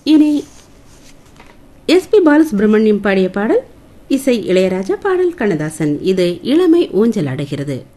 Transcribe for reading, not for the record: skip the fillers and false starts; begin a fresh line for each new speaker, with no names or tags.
இனி எஸ்பி பாலசுப்ரமணியம் பாடிய பாடல், இசை இளையராஜா, பாடல் கண்ணதாசன். இது இளமை ஊஞ்சல் ஆடுகிறது.